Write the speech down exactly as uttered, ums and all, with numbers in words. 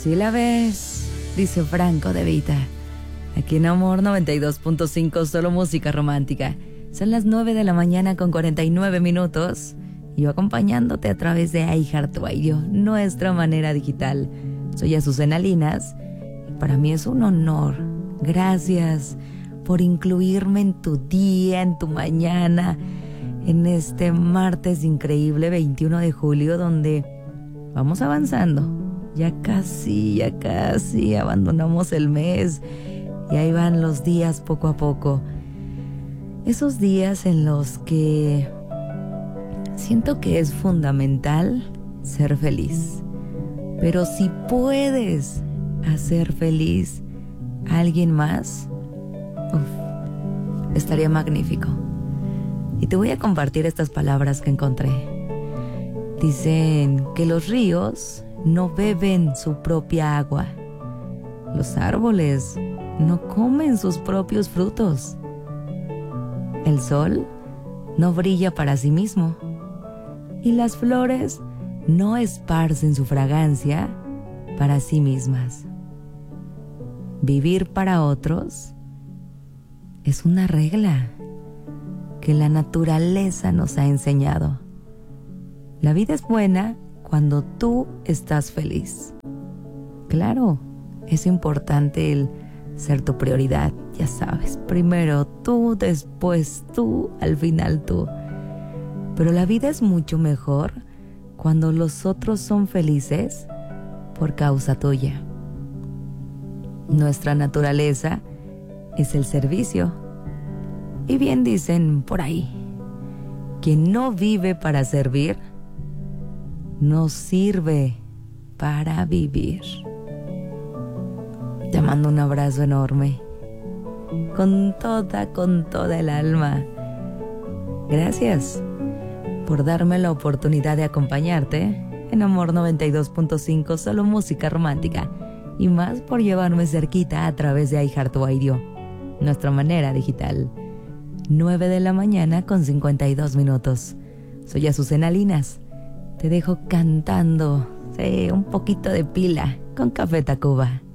Si la ves, dice Franco De Vita. Aquí en Amor noventa y dos punto cinco, solo música romántica. Son las nueve de la mañana con cuarenta y nueve minutos. Y yo acompañándote a través de iHeartRadio, nuestra manera digital. Soy Azucena Linas. Y para mí es un honor. Gracias por incluirme en tu día, en tu mañana, en este martes increíble veintiuno de julio, donde vamos avanzando. Ya casi, ya casi abandonamos el mes. Y ahí van los días poco a poco. Esos días en los que siento que es fundamental ser feliz. Pero si puedes hacer feliz a alguien más, uf, estaría magnífico. Y te voy a compartir estas palabras que encontré. Dicen que los ríos no beben su propia agua. Los árboles no comen sus propios frutos. El sol no brilla para sí mismo. Y las flores no esparcen su fragancia para sí mismas. Vivir para otros es una regla que la naturaleza nos ha enseñado. La vida es buena cuando tú estás feliz. Claro, es importante el ser tu prioridad, ya sabes. Primero tú, después tú, al final tú. Pero la vida es mucho mejor cuando los otros son felices por causa tuya. Nuestra naturaleza es el servicio. Y bien dicen por ahí, quien no vive para servir, no sirve para vivir. Te mando un abrazo enorme, con toda, con toda el alma. Gracias por darme la oportunidad de acompañarte en Amor noventa y dos punto cinco, solo música romántica. Y más por llevarme cerquita a través de iHeartRadio, nuestra manera digital. nueve de la mañana con cincuenta y dos minutos. Soy Azucena Linas. Te dejo cantando, sí, un poquito de Pila con Café Tacuba.